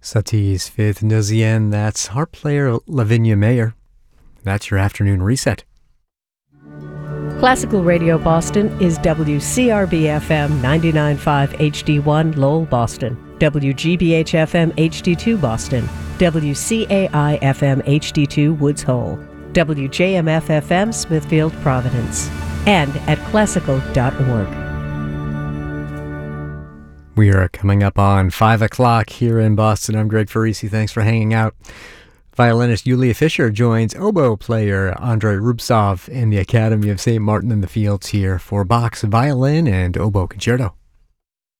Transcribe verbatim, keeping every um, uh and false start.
Satie's Fifth Neusienne, that's harp player Lavinia Mayer. That's your afternoon reset. Classical Radio Boston is W C R B F M ninety-nine point five H D one Lowell, Boston, W G B H F M H D two Boston, W C A I F M H D two Woods Hole, W J M F F M Smithfield, Providence, and at classical dot org. We are coming up on five o'clock here in Boston. I'm Greg Farisi. Thanks for hanging out. Violinist Yulia Fisher joins oboe player Andrei Rubtsov in the Academy of Saint Martin in the Fields here for Bach's Violin and Oboe Concerto.